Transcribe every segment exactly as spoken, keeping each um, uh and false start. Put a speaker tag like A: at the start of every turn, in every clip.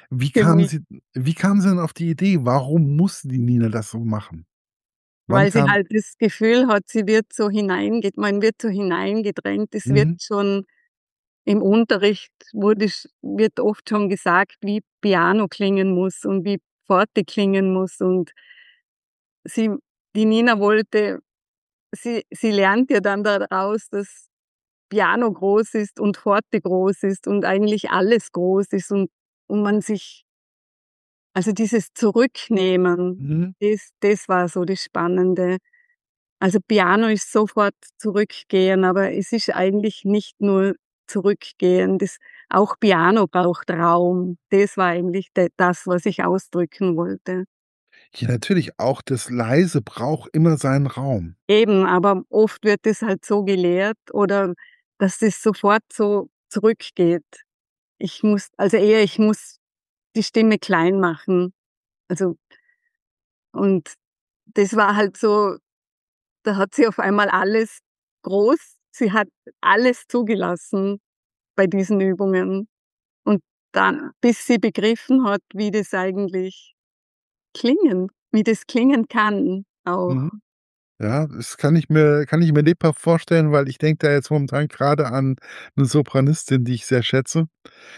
A: Wie
B: Für
A: kamen
B: mich.
A: Sie wie kamen Sie denn auf die Idee? Warum musste die Nina das so machen? Wann
B: Weil sie
A: kam
B: halt das Gefühl hat, sie wird so hineinge man wird so hineingedrängt. Es wird
A: Mhm.
B: schon im Unterricht wurde sch wird oft schon gesagt, wie Piano klingen muss und wie Forte klingen muss und sie die Nina wollte sie sie lernt ja dann daraus, dass Piano groß ist und Forte groß ist und eigentlich alles groß ist und und man sich also dieses Zurücknehmen,
A: Mhm.
B: das das war so das Spannende. Also Piano ist sofort zurückgehen, aber es ist eigentlich nicht nur zurückgehen, das auch Piano braucht Raum. Das war eigentlich de das, was ich ausdrücken wollte.
A: Ja, natürlich, auch das Leise braucht immer seinen Raum.
B: Eben, aber oft wird das halt so gelehrt oder dass das sofort so zurückgeht. Ich muss also eher ich muss die Stimme klein machen. Also und das war halt so da hat sie auf einmal alles groß sie hat alles zugelassen bei diesen Übungen. Und dann bis sie begriffen hat, wie das eigentlich klingen wie das klingen kann auch.
A: Mhm. Ja, das kann ich mir kann ich mir lebhaft vorstellen, weil ich denke da jetzt momentan grade an 'ne Sopranistin, die ich sehr schätze,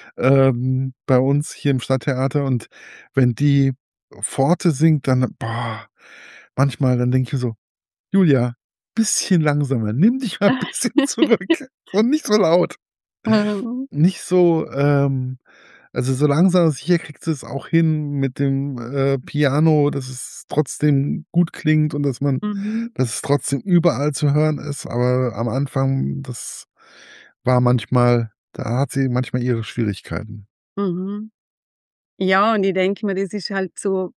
A: ähm, bei uns hier im Stadttheater. Und wenn die Forte singt, dann boah, manchmal, dann denke ich mir so: „Julia, bisschen langsamer. Nimm dich mal bisschen zurück und nicht so laut.“
B: Mhm.
A: Nicht so, ähm also so langsam aber sicher kriegt sie es auch hin mit dem, äh, Piano, dass es trotzdem gut klingt und dass man
B: Mhm.
A: dass es trotzdem überall zu hören ist. Aber am Anfang, das war manchmal da hat sie manchmal ihre Schwierigkeiten.
B: Mhm. Ja, und ich denke mir, das ist halt so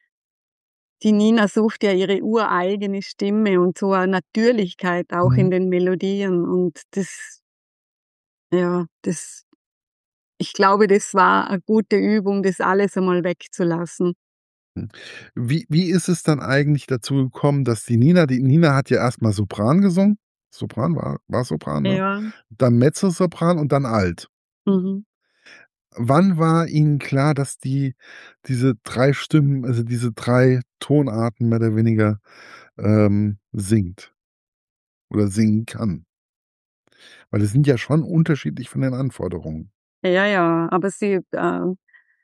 B: die Nina sucht ja ihre ureigene Stimme und so a Natürlichkeit auch in
A: Mhm.
B: den Melodien und das ja, das ich glaube, das war a gute Übung, das alles einmal wegzulassen.
A: Hm. Wie wie ist es dann eigentlich dazu gekommen, dass die Nina die Nina hat ja erst mal Sopran gesungen. Sopran, war war's Sopran, ne?
B: Ja.
A: Dann Mezzosopran und dann Alt.
B: Mhm.
A: Wann war Ihnen klar, dass die diese drei Stimmen, also diese drei Tonarten mehr oder weniger, ähm, singt oder singen kann? Weil die sind ja schon unterschiedlich von den Anforderungen.
B: Ja, ja, aber sie, äh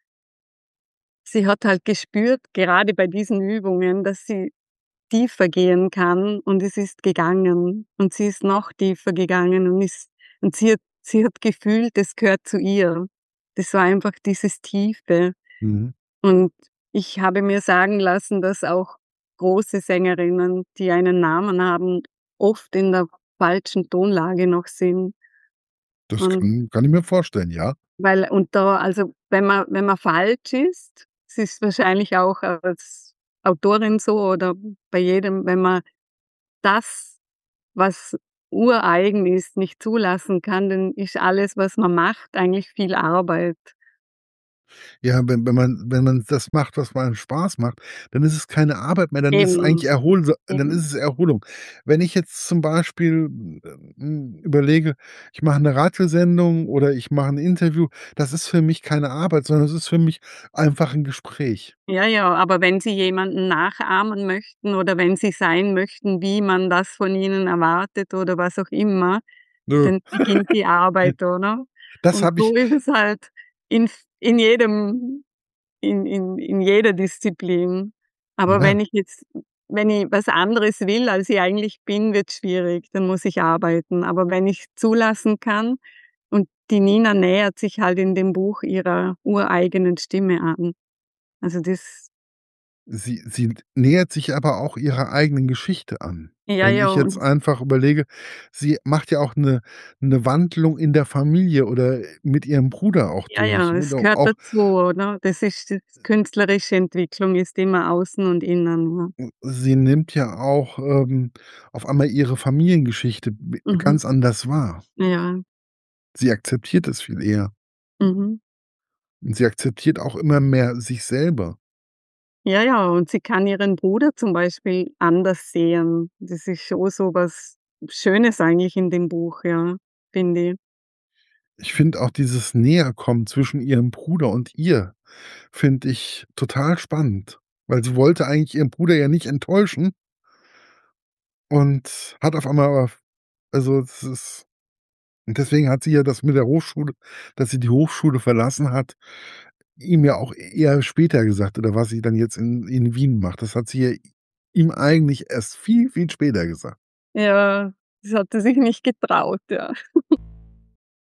B: sie hat halt gespürt, gerade bei diesen Übungen, dass sie tiefer gehen kann und es ist gegangen. Und sie ist noch tiefer gegangen und ist und sie hat sie hat gefühlt, das gehört zu ihr. Das war einfach dieses Tiefe.
A: Mhm.
B: Und ich habe mir sagen lassen, dass auch große Sängerinnen, die einen Namen haben, oft in der falschen Tonlage noch sind.
A: Das
B: Und
A: kann kann ich mir vorstellen, ja.
B: weil und da also, wenn man wenn man falsch ist es ist wahrscheinlich auch als Autorin so oder bei jedem, wenn man das, was ureigen ist, nicht zulassen kann, dann ist alles, was man macht, eigentlich viel Arbeit.
A: Ja, wenn wenn man wenn man das macht, was einem Spaß macht, dann ist es keine Arbeit mehr, dann ist es eigentlich
B: Eben.
A: erholsa dann ist
B: Eben.
A: es Erholung. Wenn ich jetzt zum Beispiel, hm, überlege, ich mache 'ne Radiosendung oder ich mache 'n Interview, das ist für mich keine Arbeit, sondern es ist für mich einfach 'n Gespräch.
B: Ja, ja, aber wenn Sie jemanden nachahmen möchten oder wenn Sie sein möchten, wie man das von Ihnen erwartet oder was auch immer,
A: Nö.
B: dann beginnt die Arbeit, oder?
A: Das
B: Und
A: habe ich
B: so ist es halt in v in jedem in in in jeder Disziplin. Aber
A: Ja.
B: wenn ich jetzt wenn ich was anderes will, als ich eigentlich bin, wird's schwierig, dann muss ich arbeiten. Aber wenn ich's zulassen kann und die Nina nähert sich halt in dem Buch ihrer ureigenen Stimme an. Also das
A: Sie sie nähert sich aber auch ihrer eigenen Geschichte an.
B: Ja,
A: Wenn
B: ja,
A: ich jetzt
B: und
A: einfach überlege, sie macht ja auch 'ne 'ne Wandlung in der Familie oder mit ihrem Bruder auch
B: Ja,
A: durch,
B: ja,
A: ne?
B: es
A: Do
B: gehört
A: auch
B: dazu, oder? Das ist das künstlerische Entwicklung ist immer außen und innen, ja.
A: Hm, sie nimmt ja auch, ähm, auf einmal ihre Familiengeschichte b
B: Mhm.
A: ganz anders wahr.
B: Ja.
A: Sie akzeptiert es viel eher.
B: Mhm.
A: Und sie akzeptiert auch immer mehr sich selber.
B: Ja, ja, und sie kann ihren Bruder zum Beispiel anders sehen. Das ist schon so was Schönes eigentlich in dem Buch, ja, finde ich.
A: Ich finde auch dieses Näherkommen zwischen ihrem Bruder und ihr, finde ich total spannend, weil sie wollte eigentlich ihren Bruder ja nicht enttäuschen und hat auf einmal aber f also, das ist und deswegen hat sie ja das mit der Hochschule dass sie die Hochschule verlassen hat, ihm ja auch eher später gesagt oder was sie dann jetzt in in Wien macht. Das hat sie ja ihm eigentlich erst viel, viel später gesagt.
B: Ja, das hat sie sich nicht getraut, ja.